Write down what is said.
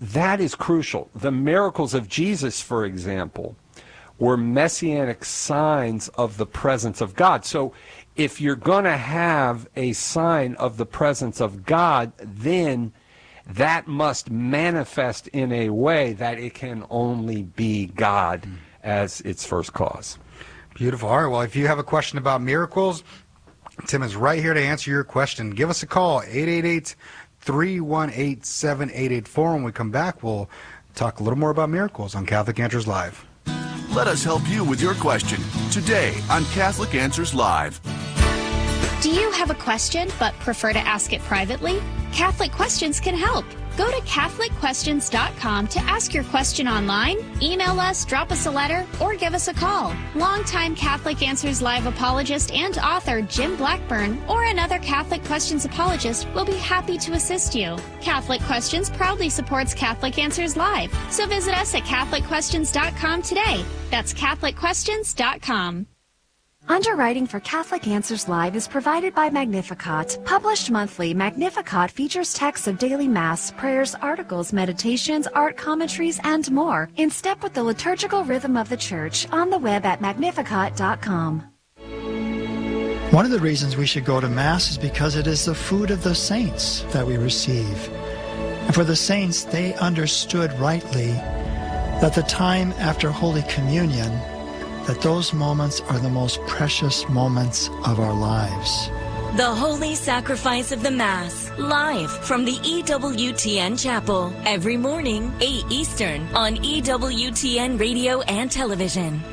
that is crucial. The miracles of Jesus, for example, were messianic signs of the presence of God. So if you're going to have a sign of the presence of God, then that must manifest in a way that it can only be God as its first cause. Beautiful. All right, well, if you have a question about miracles, Tim is right here to answer your question. Give us a call, 888-318-7884. When we come back, we'll talk a little more about miracles on Catholic Answers Live. Let us help you with your question today on Catholic Answers Live. Do you have a question but prefer to ask it privately? Catholic Questions can help. Go to CatholicQuestions.com to ask your question online, email us, drop us a letter, or give us a call. Longtime Catholic Answers Live apologist and author Jim Blackburn or another Catholic Questions apologist will be happy to assist you. Catholic Questions proudly supports Catholic Answers Live, so visit us at CatholicQuestions.com today. That's CatholicQuestions.com. Underwriting for Catholic Answers Live is provided by Magnificat. Published monthly, Magnificat features texts of daily Mass, prayers, articles, meditations, art commentaries, and more, in step with the liturgical rhythm of the Church, on the web at Magnificat.com. One of the reasons we should go to Mass is because it is the food of the saints that we receive. And for the saints, they understood rightly that the time after Holy Communion, that those moments are the most precious moments of our lives. The Holy Sacrifice of the Mass, live from the EWTN Chapel, every morning, 8 Eastern, on EWTN Radio and Television.